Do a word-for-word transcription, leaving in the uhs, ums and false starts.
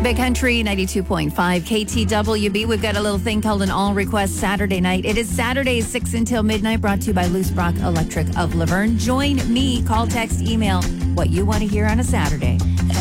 Big Country ninety-two point five K T W B. We've got a little thing called an all request Saturday night. It is Saturday, six until midnight, brought to you by Loose Brock Electric of Laverne. Join me, call, text, email what you want to hear on a Saturday.